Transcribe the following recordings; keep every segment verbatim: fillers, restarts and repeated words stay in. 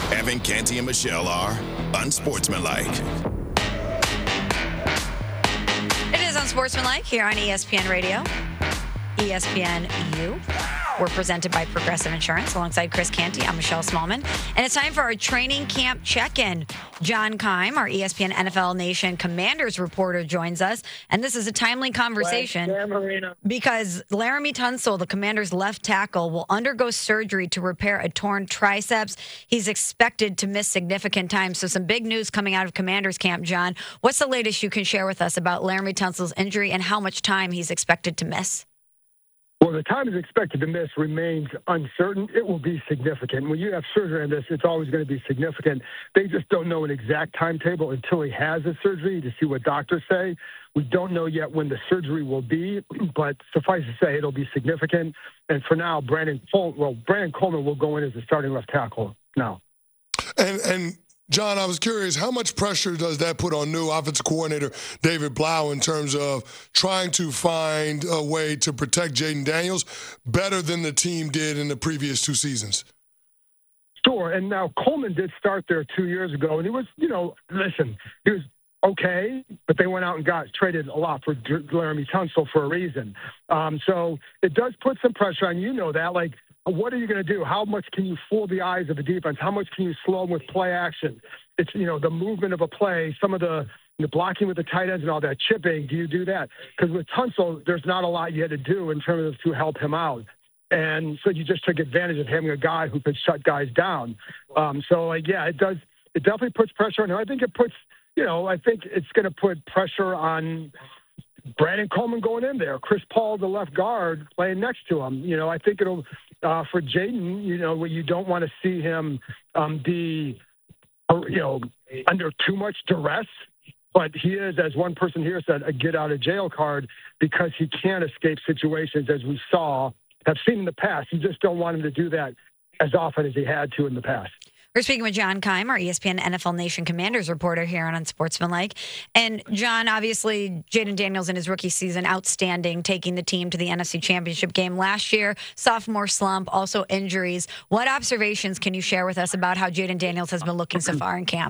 Evan, Canty, and Michelle are Unsportsmanlike. It is Unsportsmanlike here on E S P N Radio, E S P N U. We're presented by Progressive Insurance alongside Chris Canty. I'm Michelle Smallman. And it's time for our training camp check-in. John Keim, our E S P N N F L Nation Commanders reporter, joins us. And this is a timely conversation because Laremy Tunsil, the Commanders' left tackle, will undergo surgery to repair a torn triceps. He's expected to miss significant time. So some big news coming out of Commanders camp, John. What's the latest you can share with us about Laremy Tunsil's injury and how much time he's expected to miss? Well, the time is expected to miss remains uncertain. It will be significant. When you have surgery on this, it's always going to be significant. They just don't know an exact timetable until he has a surgery to see what doctors say. We don't know yet when the surgery will be, but suffice to say, it'll be significant. And for now, Brandon, well, Brandon Coleman will go in as the starting left tackle now. And and. John, I was curious, how much pressure does that put on new offensive coordinator David Blau in terms of trying to find a way to protect Jayden Daniels better than the team did in the previous two seasons? Sure, and now Coleman did start there two years ago, and he was, you know, listen, he was okay, but they went out and got traded a lot for Laremy Tunsil for a reason. Um, so it does put some pressure on, you know that, like, what are you going to do? How much can you fool the eyes of the defense? How much can you slow them with play action? It's, you know, the movement of a play, some of the, the blocking with the tight ends and all that, chipping. Do you do that? Because with Tunsil, there's not a lot you had to do in terms of to help him out. And so you just took advantage of having a guy who could shut guys down. Um, so, like, yeah, it does. It definitely puts pressure on him. I think it puts, you know, I think it's going to put pressure on Brandon Coleman going in there. Chris Paul, the left guard, playing next to him. You know, I think it'll – Uh, for Jayden, you know, you don't want to see him um, be, uh, you know, under too much duress. But he is, as one person here said, a get-out-of-jail card because he can't escape situations, as we saw, have seen in the past. You just don't want him to do that as often as he had to in the past. We're speaking with John Keim, our E S P N N F L Nation Commanders reporter here on Unsportsmanlike. And, John, obviously, Jayden Daniels in his rookie season, outstanding, taking the team to the N F C Championship game last year. Sophomore slump, also injuries. What observations can you share with us about how Jayden Daniels has been looking so far in camp?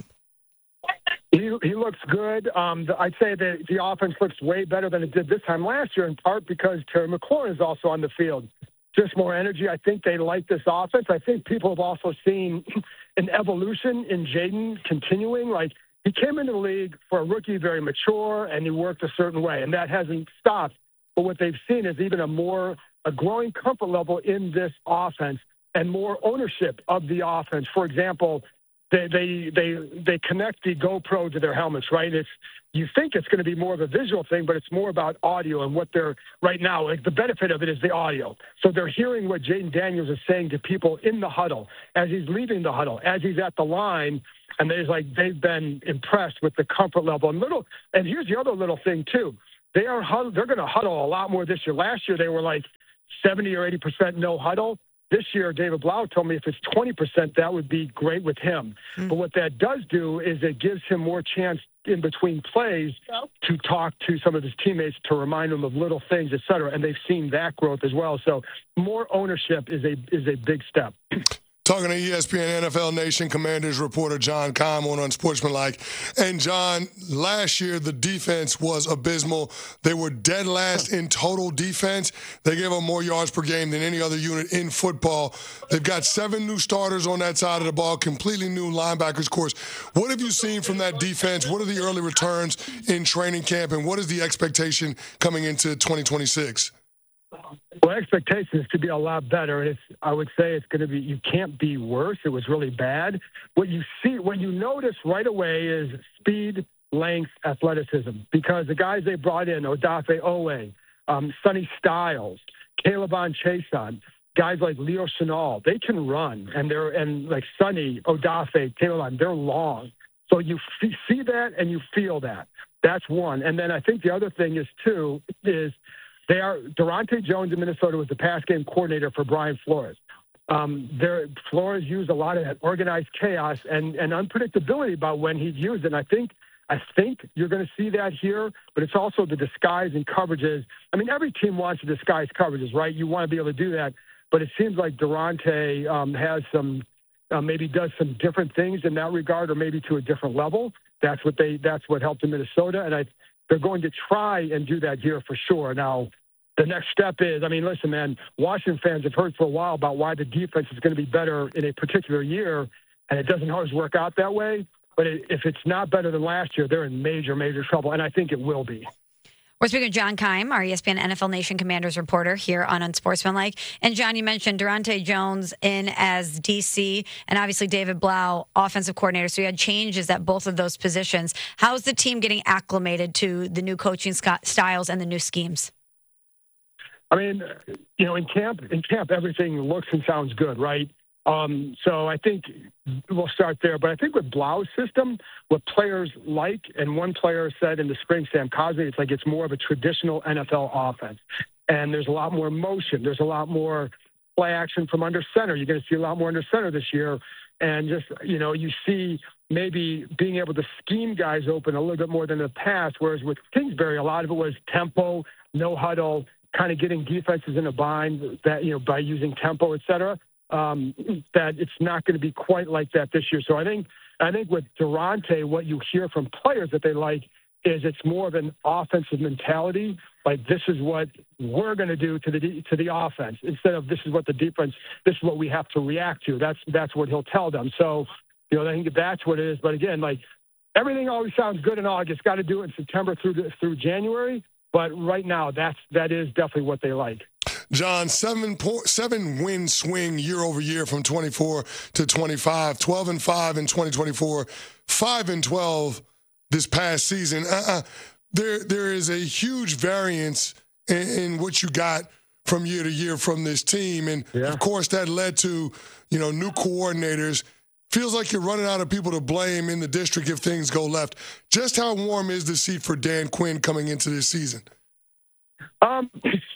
He, he looks good. Um, the, I'd say that the offense looks way better than it did this time last year, in part because Terry McLaurin is also on the field. Just more energy. I think they like this offense. I think people have also seen an evolution in Jayden continuing. Like, he came into the league for a rookie, very mature, and he worked a certain way, and that hasn't stopped. But what they've seen is even a more, a growing comfort level in this offense and more ownership of the offense. For example, they they they they connect the GoPro to their helmets, right? It's, you think it's going to be more of a visual thing, but it's more about audio and what they're right now. Like, the benefit of it is the audio. So they're hearing what Jayden Daniels is saying to people in the huddle, as he's leaving the huddle, as he's at the line, and there's like they've been impressed with the comfort level. And little, and here's the other little thing too. They are huddle, they're going to huddle a lot more this year. Last year they were like seventy or eighty percent no huddle. This year, David Blau told me if it's twenty percent, that would be great with him. Mm. But what that does do is it gives him more chance in between plays to talk to some of his teammates, to remind them of little things, et cetera. And they've seen that growth as well. So more ownership is a is a big step. Talking to E S P N N F L Nation Commanders reporter John Keim on Unsportsmanlike. And, John, last year the defense was abysmal. They were dead last in total defense. They gave up more yards per game than any other unit in football. They've got seven new starters on that side of the ball, completely new linebackers course. What have you seen from that defense? What are the early returns in training camp, and what is the expectation coming into twenty twenty-six? Well, expectation is to be a lot better. And it's, I would say it's going to be, you can't be worse. It was really bad. What you see, what you notice right away is speed, length, athleticism. Because the guys they brought in, Odafe Owe, um, Sonny Styles, Calebon Chason, guys like Leo Chenal, they can run. And they're, and like Sonny, Odafe, Calebon, they're long. So you f- see that and you feel that. That's one. And then I think the other thing is, too, is They are Durante Jones in Minnesota was the pass game coordinator for Brian Flores. Um, there, Flores used a lot of that organized chaos and, and unpredictability about when he'd use it. And I think I think you're going to see that here, but it's also the disguise and coverages. I mean, every team wants to disguise coverages, right? You want to be able to do that, but it seems like Durante um, has some uh, maybe does some different things in that regard, or maybe to a different level. That's what they. That's what helped in Minnesota, and I, they're going to try and do that here for sure. Now, the next step is, I mean, listen, man, Washington fans have heard for a while about why the defense is going to be better in a particular year, and it doesn't always work out that way. But it, if it's not better than last year, they're in major, major trouble, and I think it will be. We're speaking with John Keim, our E S P N N F L Nation Commanders reporter here on Unsportsmanlike. And, John, you mentioned Durante Jones in as D C and obviously David Blau, offensive coordinator. So you had changes at both of those positions. How's the team getting acclimated to the new coaching styles and the new schemes? I mean, you know, in camp, in camp, everything looks and sounds good, right? Um, so I think we'll start there. But I think with Blau's system, what players like, and one player said in the spring, Sam Cosmi, it's like it's more of a traditional N F L offense. And there's a lot more motion. There's a lot more play action from under center. You're going to see a lot more under center this year. And just, you know, you see maybe being able to scheme guys open a little bit more than in the past, whereas with Kingsbury, a lot of it was tempo, no huddle, kind of getting defenses in a bind that, you know, by using tempo, et cetera. Um, that it's not going to be quite like that this year. So I think I think with Durante, what you hear from players that they like is it's more of an offensive mentality. Like, this is what we're going to do to the to the offense, instead of this is what the defense, this is what we have to react to. That's that's what he'll tell them. So, you know, I think that's what it is. But again, like, everything always sounds good in August. Got to do it in September through through January. But right now, that's that is definitely what they like. John, seven point seven win swing year over year from twenty-four to twenty-five, twelve and five in twenty twenty-four, five and twelve this past season. Uh-uh. There, there is a huge variance in, in what you got from year to year from this team, and yeah. of course that led to, you know, new coordinators. Feels like you're running out of people to blame in the district if things go left. Just how warm is the seat for Dan Quinn coming into this season? Um.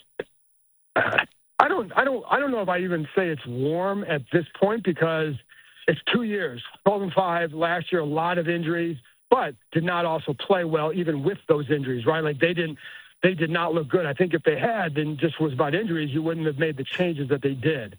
I don't, I don't, I don't know if I even say it's warm at this point, because it's two years, twelve and five last year, a lot of injuries, but did not also play well even with those injuries, right? Like they didn't, they did not look good. I think if they had, then just was about injuries, you wouldn't have made the changes that they did.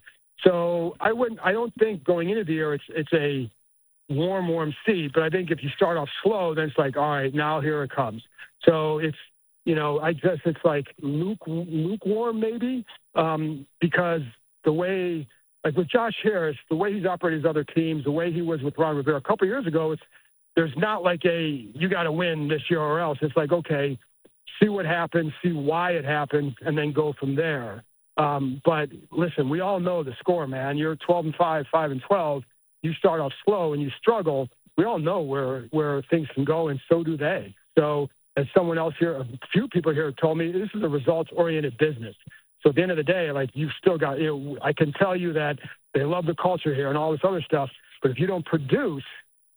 So I wouldn't, I don't think going into the year it's it's a warm, warm seat. But I think if you start off slow, then it's like, all right, now here it comes. So it's. You know, I guess it's like luke, lukewarm maybe, um, because the way, like with Josh Harris, the way he's operated his other teams, the way he was with Ron Rivera a couple of years ago, it's there's not like a you got to win this year or else. It's like, okay, see what happens, see why it happens, and then go from there. Um, but listen, we all know the score, man. You're twelve and five, five and twelve. You start off slow and you struggle. We all know where where things can go, and so do they. So. As someone else here, a few people here told me, this is a results-oriented business. So at the end of the day, like, you've still got, you know, I can tell you that they love the culture here and all this other stuff, but if you don't produce,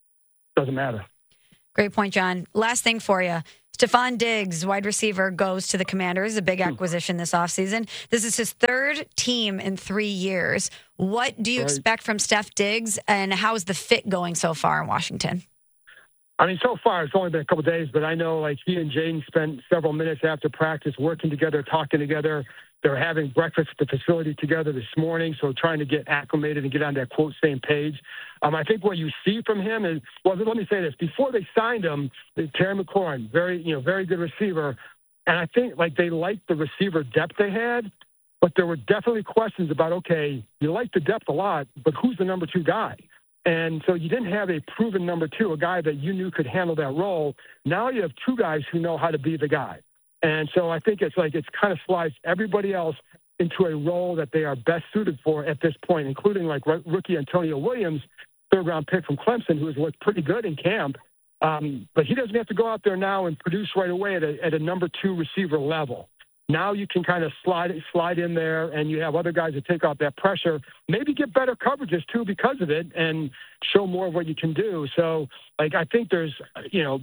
it doesn't matter. Great point, John. Last thing for you. Stefon Diggs, wide receiver, goes to the Commanders, a big acquisition this offseason. This is his third team in three years. What do you right. expect from Steph Diggs, and how is the fit going so far in Washington? I mean, so far, it's only been a couple of days, but I know, like, he and Jaden spent several minutes after practice working together, talking together. They're having breakfast at the facility together this morning, so trying to get acclimated and get on that, quote, same page. Um, I think what you see from him is, well, let me say this. Before they signed him, Terry McLaurin, very, you know, very good receiver, and I think, like, they liked the receiver depth they had, but there were definitely questions about, okay, you like the depth a lot, but who's the number two guy? And so you didn't have a proven number two, a guy that you knew could handle that role. Now you have two guys who know how to be the guy. And so I think it's like it's kind of sliced everybody else into a role that they are best suited for at this point, including like rookie Antonio Williams, third-round pick from Clemson, who has looked pretty good in camp. Um, but he doesn't have to go out there now and produce right away at a, at a number two receiver level. Now you can kind of slide slide in there, and you have other guys that take off that pressure, maybe get better coverages too because of it, and show more of what you can do. So, like, I think there's, you know,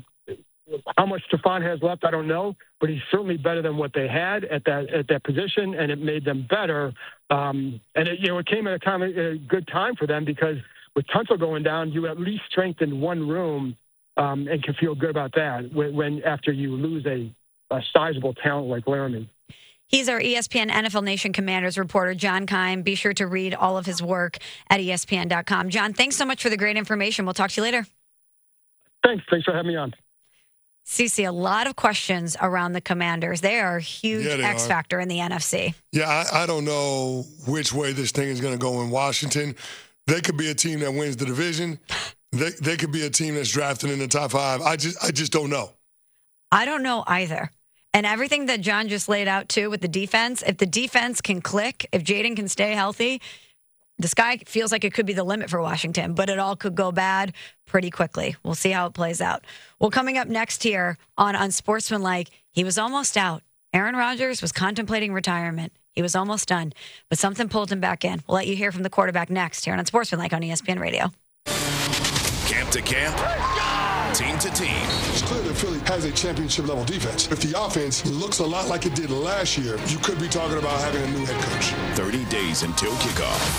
how much Stefon has left, I don't know, but he's certainly better than what they had at that at that position, and it made them better. Um, and it, you know, it came at a time a good time for them, because with Tunsil going down, you at least strengthened one room um, and can feel good about that when, when after you lose a, a sizable talent like Laramie. He's our E S P N N F L Nation Commanders reporter, John Keim. Be sure to read all of his work at E S P N dot com. John, thanks so much for the great information. We'll talk to you later. Thanks. Thanks for having me on. Cece, a lot of questions around the Commanders. They are a huge Yeah, X are. factor in the N F C. Yeah, I, I don't know which way this thing is going to go in Washington. They could be a team that wins the division. They they could be a team that's drafted in the top five. I just I just don't know. I don't know either. And everything that John just laid out, too, with the defense, if the defense can click, if Jaden can stay healthy, the sky feels like it could be the limit for Washington, but it all could go bad pretty quickly. We'll see how it plays out. Well, coming up next here on Unsportsmanlike, he was almost out. Aaron Rodgers was contemplating retirement. He was almost done, but something pulled him back in. We'll let you hear from the quarterback next here on Unsportsmanlike on E S P N Radio. Camp to camp, team to team. It's clear that Philly has a championship level defense. If the offense looks a lot like it did last year, you could be talking about having a new head coach. thirty days until kickoff.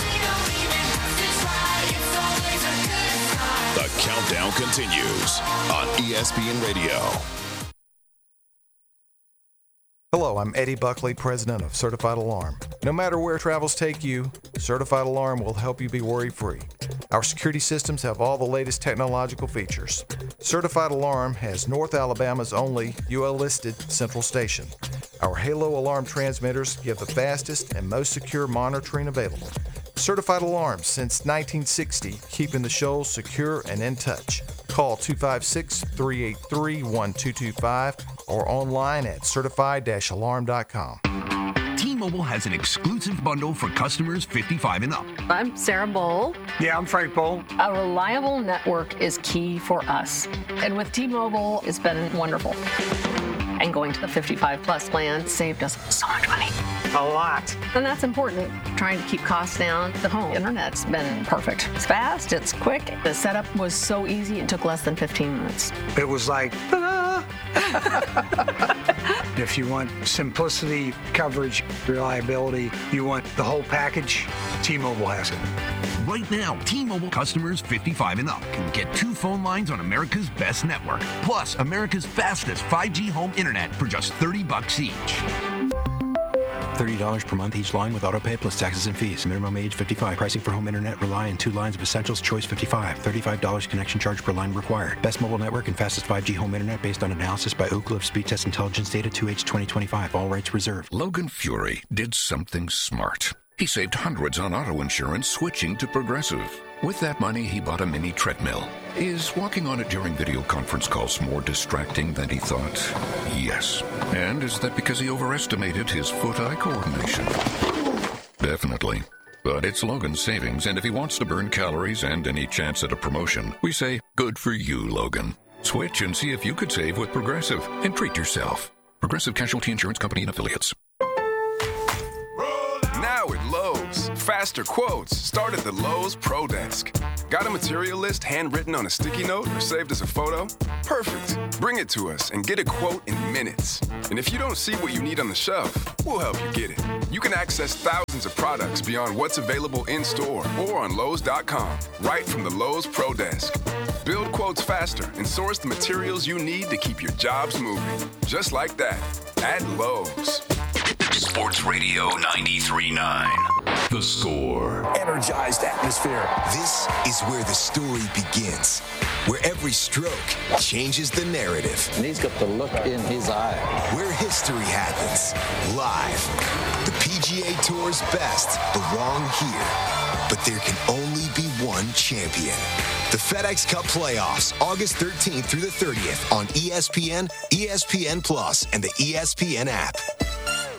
The countdown continues on E S P N Radio. Hello, I'm Eddie Buckley, president of Certified Alarm. No matter where travels take you, Certified Alarm will help you be worry-free. Our security systems have all the latest technological features. Certified Alarm has North Alabama's only U L-listed central station. Our Halo alarm transmitters give the fastest and most secure monitoring available. Certified Alarm since nineteen sixty, keeping the shoals secure and in touch. Call two five six, three eight three, one two two five or online at certified dash alarm dot com. T-Mobile has an exclusive bundle for customers fifty-five and up. I'm Sarah Bowl. Yeah, I'm Frank Bowl. A reliable network is key for us. And with T-Mobile, it's been wonderful. And going to the fifty-five plus plan saved us so much money. A lot. And that's important. Trying to keep costs down. The home internet's been perfect. It's fast, it's quick. The setup was so easy, it took less than fifteen minutes. It was like, ta-da! If you want simplicity, coverage, reliability, you want the whole package, T-Mobile has it. Right now, T-Mobile customers fifty-five and up can get two phone lines on America's best network, plus America's fastest five G home internet for just thirty bucks each. thirty dollars per month each line with autopay plus taxes and fees. Minimum age fifty-five. Pricing for home internet rely on two lines of Essentials Choice fifty-five. thirty-five dollars connection charge per line required. Best mobile network and fastest five G home internet based on analysis by Ookla of Speed Test Intelligence data two H twenty twenty-five. All rights reserved. Logan Fury did something smart. He saved hundreds on auto insurance switching to Progressive. With that money, he bought a mini treadmill. Is walking on it during video conference calls more distracting than he thought? Yes. And is that because he overestimated his foot-eye coordination? Definitely. But it's Logan's savings, and if he wants to burn calories and any chance at a promotion, we say, good for you, Logan. Switch and see if you could save with Progressive and treat yourself. Progressive Casualty Insurance Company and Affiliates. Now at Lowe's, faster quotes start at the Lowe's Pro Desk. Got a material list handwritten on a sticky note or saved as a photo? Perfect. Bring it to us and get a quote in minutes. And if you don't see what you need on the shelf, we'll help you get it. You can access thousands of products beyond what's available in-store or on Lowe's dot com, right from the Lowe's Pro Desk. Build quotes faster and source the materials you need to keep your jobs moving. Just like that, at Lowe's. Sports Radio ninety-three point nine. The Score. Energized atmosphere. This is where the story begins, where every stroke changes the narrative. And he's got the look in his eye. Where history happens, live. The P G A Tour's best belong here, but there can only be one champion. The FedEx Cup Playoffs, August thirteenth through the thirtieth on E S P N, E S P N Plus, and the E S P N app.